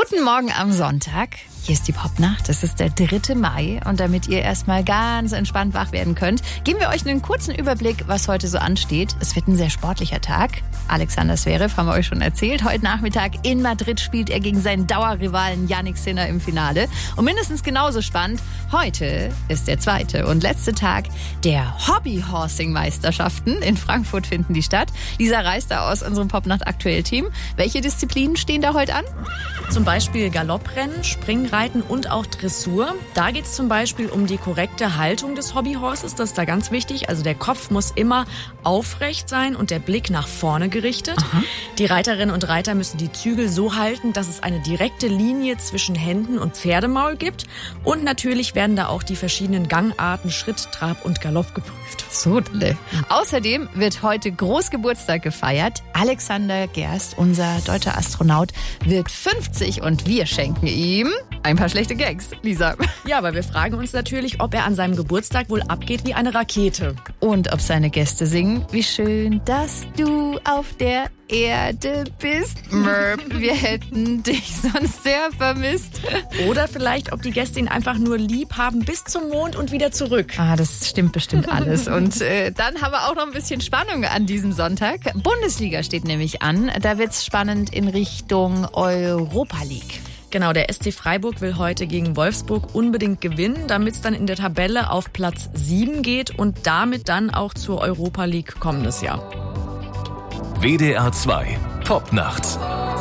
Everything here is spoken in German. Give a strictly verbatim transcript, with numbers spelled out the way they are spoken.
Guten Morgen am Sonntag. Hier ist die Popnacht. Es ist der dritte Mai. Und damit ihr erstmal ganz entspannt wach werden könnt, geben wir euch einen kurzen Überblick, was heute so ansteht. Es wird ein sehr sportlicher Tag. Alexander Zverev haben wir euch schon erzählt. Heute Nachmittag in Madrid spielt er gegen seinen Dauerrivalen Jannik Sinner im Finale. Und mindestens genauso spannend, heute ist der zweite und letzte Tag der Hobby-Horsing-Meisterschaften. In Frankfurt finden die statt. Lisa Reis da aus unserem Popnacht-Aktuell-Team. Welche Disziplinen stehen da heute an? Zum Beispiel Galopprennen, Springreiten und auch Dressur. Da geht es zum Beispiel um die korrekte Haltung des Hobbyhorses. Das ist da ganz wichtig. Also der Kopf muss immer aufrecht sein und der Blick nach vorne gerichtet. Aha. Die Reiterinnen und Reiter müssen die Zügel so halten, dass es eine direkte Linie zwischen Händen und Pferdemaul gibt. Und natürlich werden da auch die verschiedenen Gangarten, Schritt, Trab und Galopp geprüft. So, toll. Außerdem wird heute Großgeburtstag gefeiert. Alexander Gerst, unser deutscher Astronaut, wird fünfzig und wir schenken ihm ein paar schlechte Gags. Lisa. Ja, aber wir fragen uns natürlich, ob er an seinem Geburtstag wohl abgeht wie eine Rakete. Und ob seine Gäste singen, wie schön, dass du auf der Erde bist. Merp, wir hätten dich sonst sehr vermisst. Oder vielleicht, ob die Gäste ihn einfach nur lieb haben bis zum Mond und wieder zurück. Ah, das stimmt bestimmt alles. Und äh, dann haben wir auch noch ein bisschen Spannung an diesem Sonntag. Bundesliga steht nämlich an. Da wird's spannend in Richtung Europa League. Genau, der S C Freiburg will heute gegen Wolfsburg unbedingt gewinnen, damit es dann in der Tabelle auf Platz sieben geht und damit dann auch zur Europa League kommendes Jahr. W D R zwei Popnacht.